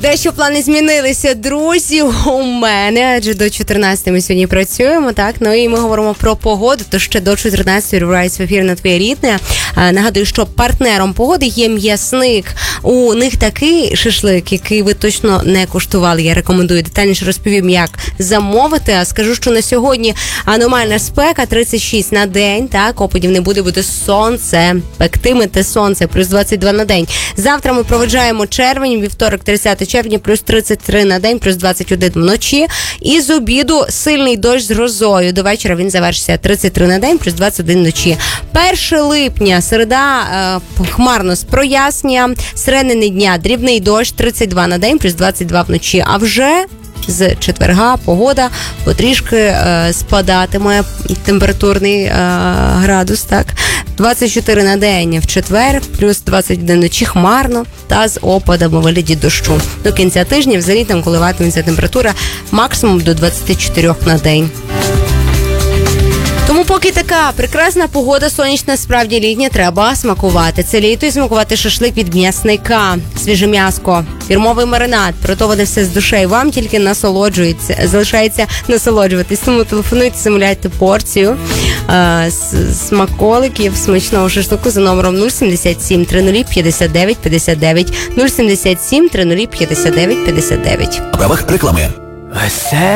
Дещо плани змінилися, друзі, у мене, адже до 14 ми сьогодні працюємо, так? Ну і ми говоримо про погоду, то ще до 14 вривається в ефір на твоє рідне. Нагадую, що партнером погоди є М'ясник. У них такий шашлик, який ви точно не куштували. Я рекомендую, детальніше розповім, як замовити. А скажу, що на сьогодні аномальна спека, 36 на день, так? Опадів не буде, буде сонце, пектиме сонце, плюс 22 на день. Завтра ми проведжаємо червень, вівторок, 30 червня, плюс 33 на день, плюс 21 вночі. І з обіду сильний дощ з грозою. До вечора він завершиться 33 на день, плюс 21 вночі. 1 липня, середа, хмарно з прояснення. Середини дня дрібний дощ, 32 на день, плюс 22 вночі. А вже з четверга погода потрішки спадатиме, температурний градус, так? 24 на день в четвер, плюс 21 вночі хмарно та з опадами у вигляді дощу. До кінця тижня взагалі там коливатиметься температура максимум до 24 на день. Тому поки така прекрасна погода, сонячна, справді літня, треба смакувати. Це літо і смакувати шашлик від М'ясника. Свіже м'яско, фірмовий маринад, приготоване все з душею. Вам тільки залишається насолоджуватись. Тому телефонуйте, замовляйте порцію смаколиків смачного шашлику за номером 077 30 59 59 077 30 59 59. Правах реклами.